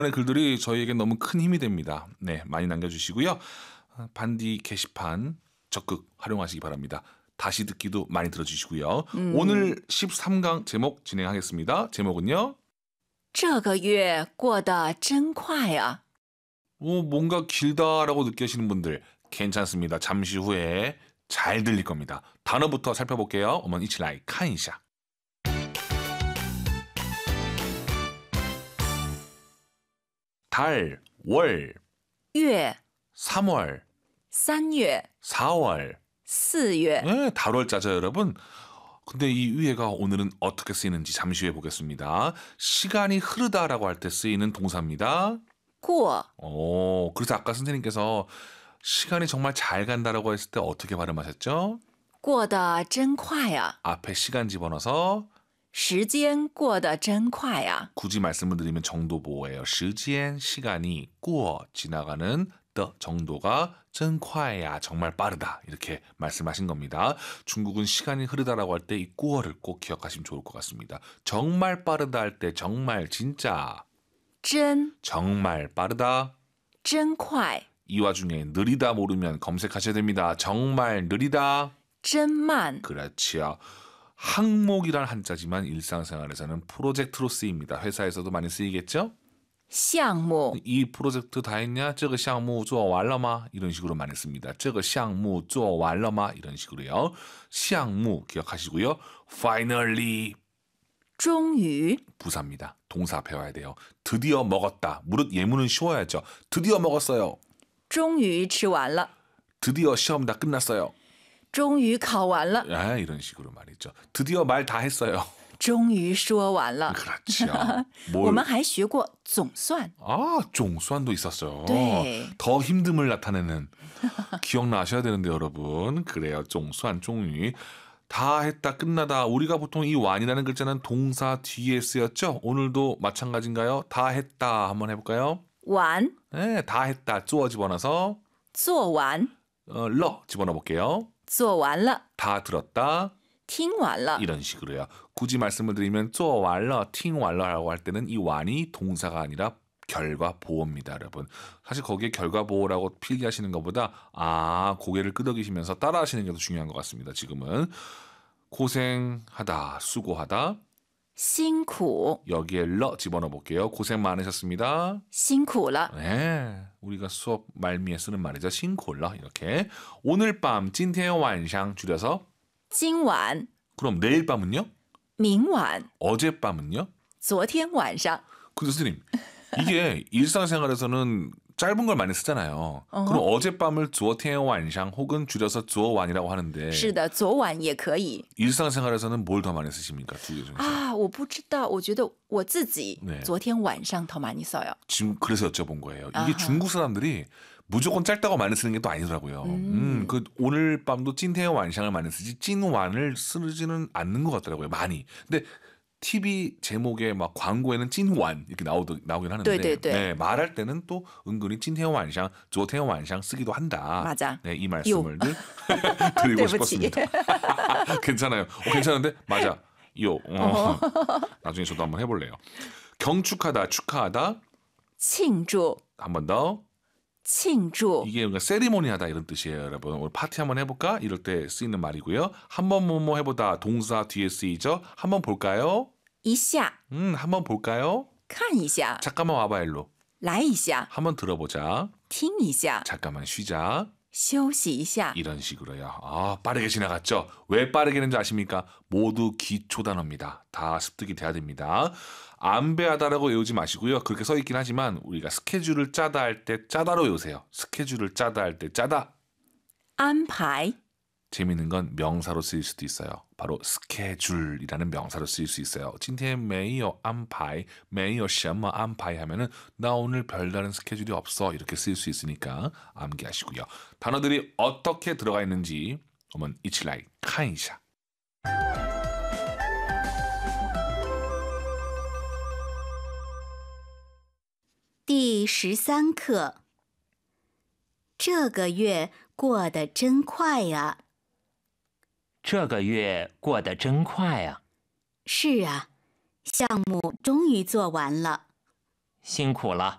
글들이 저희에게 너무 큰 힘이 됩니다. 네, 많이 남겨주시고요. 반디 게시판 적극 활용하시기 바랍니다. 다시 듣기도 많이 들어주시고요. 오늘 13강 제목 진행하겠습니다. 제목은요. 这个月过得真快啊. 뭔가 길다라고 느끼시는 분들 괜찮습니다. 잠시 후에 잘 들릴 겁니다. 단어부터 살펴볼게요. 我们一起来看一下. 달, 월, 月 3월, 3月 4월, 4月 네, 달월자죠, 여러분. 근데 이 위에가 오늘은 어떻게 쓰이는지 잠시 후에 보겠습니다. 시간이 흐르다라고 할 때 쓰이는 동사입니다. 过 그래서 아까 선생님께서 시간이 정말 잘 간다라고 했을 때 어떻게 발음하셨죠? 过得真快啊. 앞에 시간 집어넣어서 时间过得真快啊. 굳이 말씀을 드리면 정도 보호예요. 时间, 시간이 过, 지나가는 더 정도가 真快야, 정말 빠르다. 이렇게 말씀하신 겁니다. 중국은 시간이 흐르다라고 할 때 이 过를 꼭 기억하시면 좋을 것 같습니다. 정말 빠르다 할 때 정말 진짜 真 정말 빠르다. 真快 이 와중에 느리다 모르면 검색하셔야 됩니다. 정말 느리다. 真慢 그렇지요. 항목이란 한자지만 일상생활에서는 프로젝트로 쓰입니다. 회사에서도 많이 쓰이겠죠? 项目 이 프로젝트 다 했냐? 这个项目做完了吗? 이런 식으로 많이 씁니다. 这个项目做完了吗? 이런 식으로요. 项目 기억하시고요. Finally 终于 부사입니다. 동사 배워야 돼요. 드디어 먹었다. 무릇 예문은 쉬워야죠. 드디어 먹었어요. 终于吃完了 드디어 시험 다 끝났어요. 终于考完了 이런 식으로 말이죠. 드디어 말 다 했어요. 终于说完了 그렇죠. 我们还学过总算 종수환도 있었어요. 네. 더 힘듦을 나타내는 기억나셔야 되는데 여러분. 그래요. 종수환, 종유. 다 했다, 끝나다. 우리가 보통 이 완이라는 글자는 동사 뒤에 쓰였죠? 오늘도 마찬가지인가요? 다 했다. 한번 해볼까요? 完 네, 다 했다. 쪼어 집어넣어서 做完 러 집어넣어볼게요. 做完了 다 들었다. 听完了 이런 식으로요. 굳이 말씀을 드리면 做完了, 听完了라고 할 때는 이 완이 동사가 아니라 결과 보호입니다, 여러분. 사실 거기에 결과 보호라고 필기하시는 것보다 고개를 끄덕이시면서 따라하시는 게 더 중요한 것 같습니다. 지금은 고생하다, 수고하다. 辛苦 여기에 러 집어넣어 볼게요. 고생 많으셨습니다. 辛苦了 네, 우리가 수업 말미에 쓰는 말이죠. 싱콜러 이렇게. 오늘 밤, 今天晚上 줄여서 今晚 그럼 내일 밤은요? 明晚 어젯밤은요? 昨天晚上 근데 선생님, 이게 일상생활에서는 짧은 걸 많이 쓰잖아요. 그럼 어젯밤을 昨天晚上 혹은 줄여서 昨晚이라고 하는데 是的昨晚也可以 일상생활에서는 뭘 더 많이 쓰십니까? 두 개 중에서. 啊我不知道我觉得我自己 네. 昨天晚上더 많이 써요 지금 그래서 여쭤본 거예요. 이게 아하. 중국 사람들이 무조건 짧다고 많이 쓰는 게 또 아니더라고요. 그 오늘 밤도 今天晚上을 많이 쓰지 今晚을 쓰지는 않는 것 같더라고요. 많이. 근데 TV 제목에 막 광고에는 今晚 이렇게 나오긴 하는데 네, 말할 때는 또 은근히 今天晚上, 昨天晚上 쓰기도 한다. 맞아. 네, 이 말씀을 드리고 싶었습니다. 괜찮아요. 괜찮은데 맞아. 나중에 저도 한번 해볼래요. 경축하다, 축하하다. 庆祝 한 번 더. 庆祝 이게 뭔가 세리머니하다 이런 뜻이에요, 여러분. 오늘 파티 한번 해볼까? 이럴 때 쓰이는 말이고요. 한번 뭐뭐 해보다 동사 뒤에 쓰이죠. 한번 볼까요? 一下 한번 볼까요? 看一下 잠깐만 와봐 일로. 来一下 한번 들어보자. 听一下 잠깐만 쉬자. 休息一下 이런 식으로요. 빠르게 지나갔죠. 왜 빠르게 했는지 아십니까? 모두 기초 단어입니다. 다 습득이 돼야 됩니다. 안배하다라고 외우지 마시고요. 그렇게 써 있긴 하지만 우리가 스케줄을 짜다 할 때 짜다로 외우세요. 스케줄을 짜다 할 때 짜다. 安排 재밌는 건 명사로 쓰일 수도 있어요. 바로 스케줄이라는 명사로 쓰일 수 있어요. 今天没有安排,没有什么安排 하면은 나 오늘 별다른 스케줄이 없어 이렇게 쓰일 수 있으니까 암기하시고요. 단어들이 어떻게 들어가 있는지 我们一起来看一下. 第13课，这个月过得真快呀！ 这个月过得真快啊！ 是啊，项目终于做完了。 辛苦了。